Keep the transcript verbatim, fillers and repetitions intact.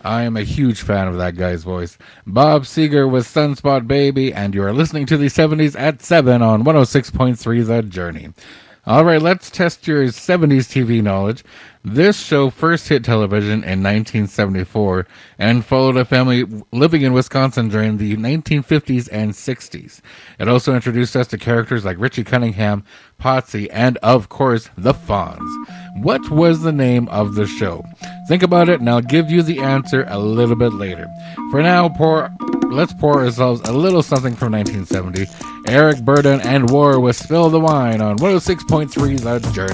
I am a huge fan of that guy's voice. Bob Seger with Sunspot Baby, and you are listening to the seventies at seven on one oh six point three The Journey. All right, let's test your seventies T V knowledge. This show first hit television in nineteen seventy-four and followed a family living in Wisconsin during the nineteen fifties and sixties. It also introduced us to characters like Richie Cunningham, Potsy, and, of course, the Fonz. What was the name of the show? Think about it, and I'll give you the answer a little bit later. For now, pour, let's pour ourselves a little something from nineteen seventy. Eric Burdon and War with Spill the Wine on one oh six point three The Journey.